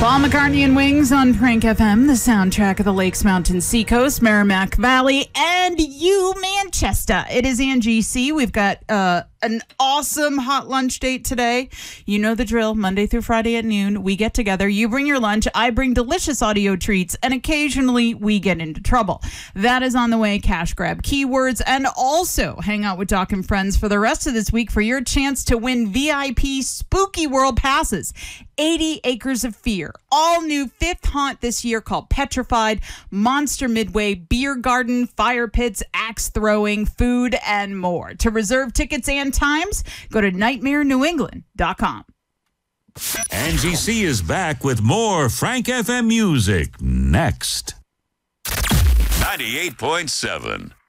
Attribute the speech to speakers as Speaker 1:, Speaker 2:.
Speaker 1: Paul McCartney and Wings on Prank FM, the soundtrack of the Lakes Mountain Seacoast, Merrimack Valley, and you, Manchester. It is Angie C. We've got an awesome hot lunch date today. You know the drill. Monday through Friday at noon, we get together. You bring your lunch. I bring delicious audio treats, and occasionally we get into trouble. That is on the way. Cash grab keywords, and also hang out with Doc and friends for the rest of this week for your chance to win VIP Spooky World passes. 80 Acres of Fear. All new fifth haunt this year called Petrified, Monster Midway, Beer Garden, fire pits, axe throwing, food, and more. To reserve tickets and times, go to nightmarenewengland.com.
Speaker 2: Angie C is back with more Frank FM music next. 98.7